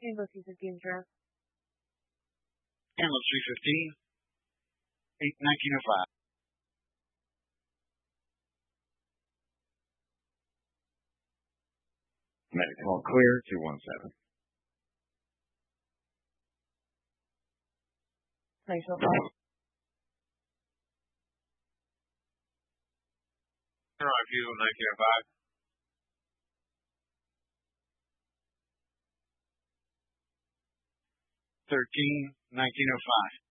Ambulance user Gendra. Ambulance 315, 1905. Medical all clear, 217. Place report. Review 1905. 13, 1905.